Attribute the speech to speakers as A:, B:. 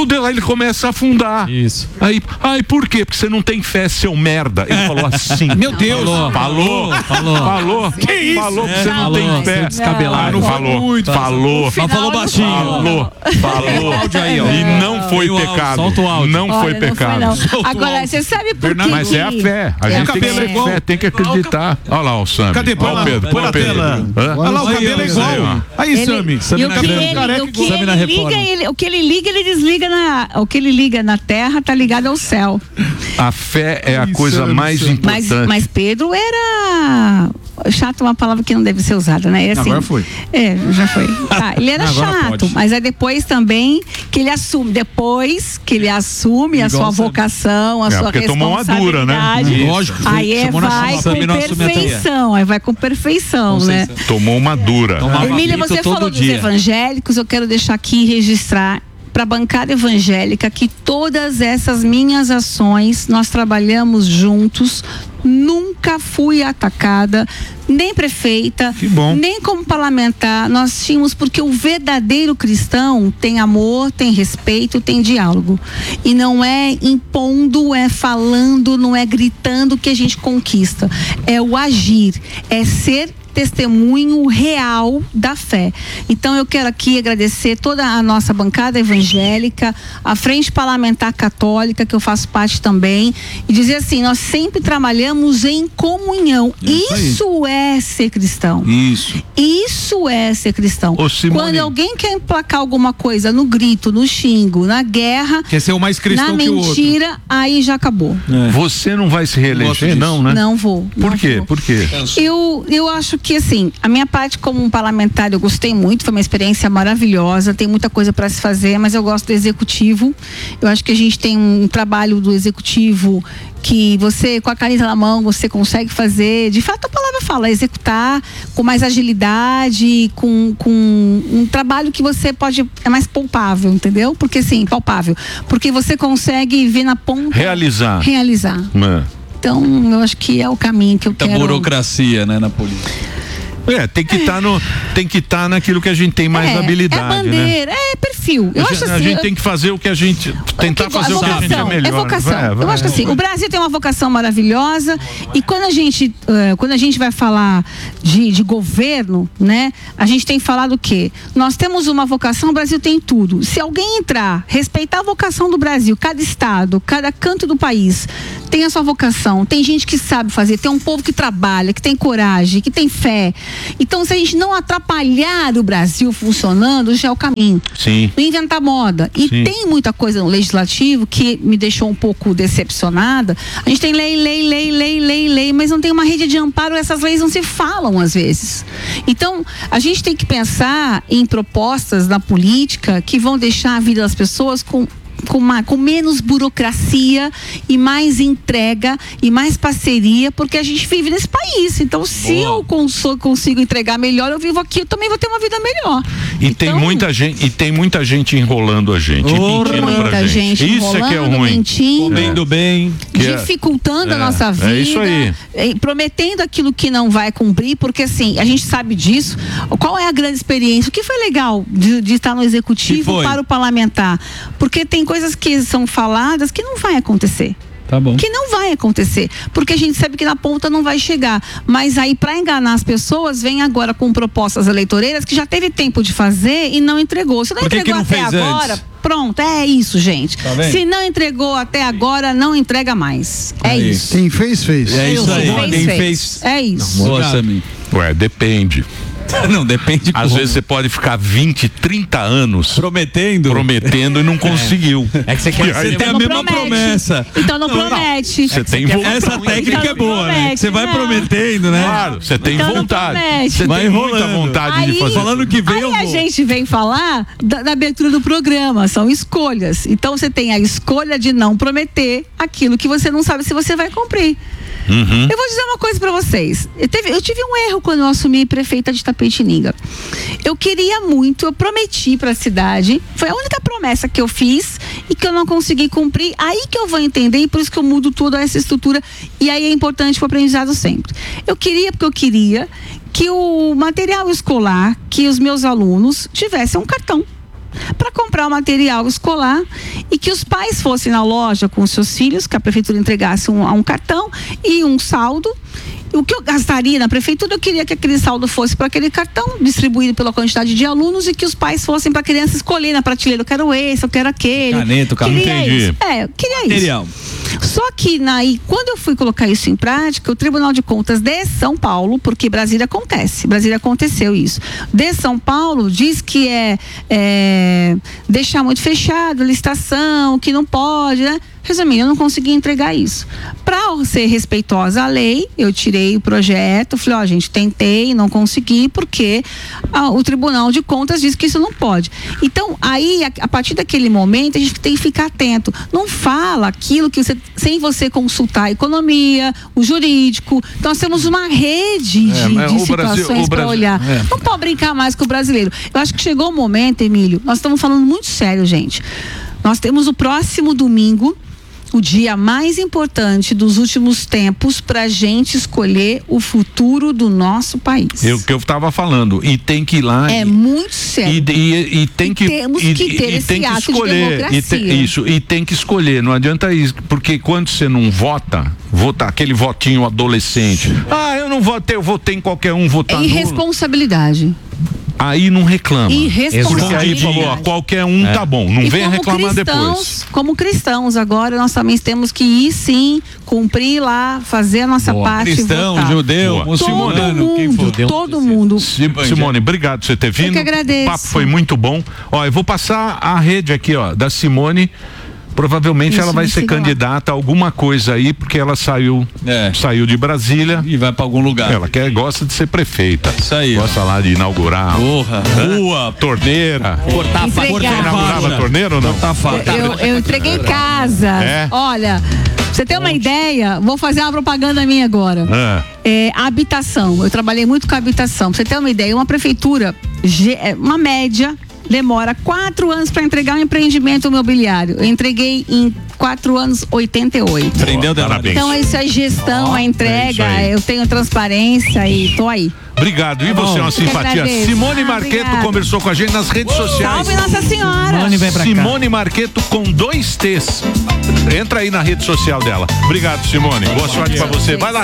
A: Meu Deus, aí ele começa a afundar.
B: Isso.
A: Aí, por quê? Porque você não tem fé, seu merda. Ele falou assim.
B: Meu Deus.
A: Falou.
B: Que isso?
A: Falou que você não tem fé.
B: Descabelado.
A: Não falou. Falou.
B: Mas falou baixinho.
A: Falou.
B: Áudio aí, ó.
A: E não foi pecado.
B: Solta o áudio.
A: Não foi pecado.
C: Agora, você sabe por quê?
A: Mas é a fé. A gente tem que ter fé, tem que acreditar. Olha lá o Sami.
D: Cadê? Põe lá,
A: Pedro.
D: põe na tela. Olha lá, o cabelo é igual. Aí, Sami.
C: O que ele liga, ele desliga o que ele liga na terra tá ligado ao céu.
A: A fé é a coisa mais importante.
C: Mas Pedro era chato, uma palavra que não deve ser usada, né? Assim,
D: agora foi.
C: Já foi. Tá, ele era chato,
B: pode.
C: mas é depois também que ele assume, a sua vocação, a sua
A: porque tomou uma dura, né?
C: responsabilidade.
B: Lógico.
C: Aí vai com perfeição, aí vai com perfeição, né?
A: Tomou uma dura.
C: Emília, você falou dos evangélicos, eu quero deixar aqui registrar para a bancada evangélica que todas essas minhas ações nós trabalhamos juntos. Nunca fui atacada, nem prefeita, nem como parlamentar. Nós tínhamos, porque o verdadeiro cristão tem amor, tem respeito, tem diálogo. E não é impondo, é falando, não é gritando que a gente conquista. É o agir, é ser testemunho real da fé. Então eu quero aqui agradecer toda a nossa bancada evangélica, a Frente Parlamentar Católica, que eu faço parte também, e dizer assim, nós sempre trabalhamos em comunhão. Isso é ser cristão. Isso é ser cristão. Quando alguém quer emplacar alguma coisa no grito, no xingo, na guerra,
D: quer ser o mais cristão
C: na
D: que o outro.
C: mentira, aí já acabou.
A: Você não vai se reeleger, não, né?
C: Não vou.
A: Por quê? Por quê?
C: Eu acho que assim, a minha parte como um parlamentar eu gostei muito, foi uma experiência maravilhosa, tem muita coisa para se fazer, mas eu gosto do executivo. Eu acho que a gente tem um trabalho do executivo que você, com a caneta na mão, você consegue fazer, de fato a palavra fala, executar com mais agilidade, com um trabalho que você pode, é mais palpável, entendeu? Porque assim, palpável, porque você consegue ver na ponta. Realizar. Então, eu acho que é o caminho que eu quero.
B: Muita burocracia, né, na política.
A: Tem que estar naquilo que a gente tem mais habilidade.
C: É bandeira,
A: né?
C: É perfil. Eu acho assim,
A: a gente tem que fazer o que a gente. Tentar fazer o que a gente é melhor.
C: É vocação. Eu acho que assim, o Brasil tem uma vocação maravilhosa e quando a gente vai falar de governo, né? A gente tem que falar do quê? Nós temos uma vocação, o Brasil tem tudo. Se alguém entrar, respeitar a vocação do Brasil, cada estado, cada canto do país tem a sua vocação, tem gente que sabe fazer, tem um povo que trabalha, que tem coragem, que tem fé. Então, se a gente não atrapalhar o Brasil funcionando, já é o caminho.
A: Sim.
C: Não inventar moda. E tem muita coisa no legislativo que me deixou um pouco decepcionada. A gente tem lei, mas não tem uma rede de amparo, essas leis não se falam às vezes. Então, a gente tem que pensar em propostas na política que vão deixar a vida das pessoas com menos burocracia e mais entrega e mais parceria, porque a gente vive nesse país. Então, se eu consigo entregar melhor, eu vivo aqui, eu também vou ter uma vida melhor.
A: E tem muita gente enrolando a gente, mentindo pra gente. Isso é que é ruim.
C: Mentindo,
B: comendo bem,
C: dificultando a nossa vida.
A: É isso aí.
C: Prometendo aquilo que não vai cumprir, porque assim, a gente sabe disso. Qual é a grande experiência? O que foi legal de estar no executivo para o parlamentar? Porque tem coisas que são faladas que não vai acontecer.
B: Tá bom.
C: Que não vai acontecer, porque a gente sabe que na ponta não vai chegar, mas aí para enganar as pessoas, vem agora com propostas eleitoreiras que já teve tempo de fazer e não entregou. Se não entregou até agora, pronto, é isso, gente.
B: Tá vendo?
C: Se não entregou até agora, não entrega mais. É isso.
E: Quem fez.
B: É isso aí.
C: Quem fez. É isso.
A: Depende.
B: Não, depende.
A: Às vezes você pode ficar 20, 30 anos prometendo e não conseguiu.
B: É que você quer você tem a mesma promessa.
C: Então não promete.
A: Você tem vontade.
B: Essa técnica é boa, né? Você vai prometendo, né?
A: Claro, você tem vontade. Você
B: vai
A: tem muita
B: enrolando.
A: vontade de fazer.
B: Falando que vem,
C: aí a gente vem falar da abertura do programa, são escolhas. Então você tem a escolha de não prometer aquilo que você não sabe se você vai cumprir. Eu vou dizer uma coisa pra vocês. Eu tive um erro quando eu assumi prefeita de Tapetininga. Eu queria muito, eu prometi pra cidade, foi a única promessa que eu fiz e que eu não consegui cumprir. Aí que eu vou entender e por isso que eu mudo toda essa estrutura. E aí é importante o aprendizado sempre. Eu queria que o material escolar, que os meus alunos tivessem um cartão para comprar comprar o material escolar e que os pais fossem na loja com os seus filhos, que a prefeitura entregasse um cartão e um saldo. O que eu gastaria na prefeitura, eu queria que aquele saldo fosse para aquele cartão, distribuído pela quantidade de alunos, e que os pais fossem para a criança escolher na prateleira, eu quero esse, eu quero aquele.
B: Caneta,
A: entendi.
C: Eu queria
B: material.
C: isso. Só que quando eu fui colocar isso em prática, o Tribunal de Contas de São Paulo, porque Brasília aconteceu isso, de São Paulo diz que é deixar muito fechado a licitação, que não pode, né? Resumindo, eu não consegui entregar isso. Para ser respeitosa à lei, eu tirei o projeto, falei, gente, tentei, não consegui, porque o Tribunal de Contas diz que isso não pode. Então, aí, a partir daquele momento, a gente tem que ficar atento. Não fala aquilo que sem você consultar a economia, o jurídico. Então, nós temos uma rede de situações para olhar. Não pode brincar mais com o brasileiro. Eu acho que chegou o momento, Emílio, nós estamos falando muito sério, gente. Nós temos o próximo domingo, o dia mais importante dos últimos tempos para a gente escolher o futuro do nosso país.
A: O que eu estava falando, e tem que ir lá.
C: É muito sério.
A: E tem que
C: temos que ter esse ato de democracia.
A: E tem que escolher, não adianta isso, porque quando você não votar aquele votinho adolescente, eu não votei, eu votei em qualquer um, votar
C: nulo. É irresponsabilidade.
A: Aí não reclama.
C: Porque
A: aí falou, qualquer um tá bom, não venha reclamar depois.
C: Como cristãos, agora nós também temos que ir sim, cumprir lá, fazer a nossa parte.
B: Cristão,
C: votar.
B: judeu, muçulmano,
C: todo mundo.
A: Simone, obrigado por você ter vindo.
C: Eu que agradeço.
A: O papo foi muito bom. Eu vou passar a rede aqui, da Simone. Provavelmente ela vai ser candidata a alguma coisa aí, porque ela saiu de Brasília
B: e vai para algum lugar.
A: Ela gosta de ser prefeita.
B: Isso aí.
A: Gosta lá de inaugurar rua, torneira.
B: Cortar
A: inaugurava a torneira ou não?
C: Eu entreguei em casa. Olha, pra você ter uma ideia, vou fazer uma propaganda minha agora. Habitação. Eu trabalhei muito com habitação. Pra você ter uma ideia, uma prefeitura, uma média, demora 4 anos para entregar um empreendimento imobiliário. Eu entreguei em 4 anos 88.
B: Aprendeu,
A: parabéns.
C: Então isso é gestão, a entrega, eu tenho transparência e tô aí.
A: Obrigado. E você é uma simpatia. Simone Marqueto conversou com a gente nas redes sociais.
C: Salve Nossa Senhora.
A: Simone Marqueto com 2 T's. Entra aí na rede social dela. Obrigado, Simone. Boa sorte pra você. Vai lá.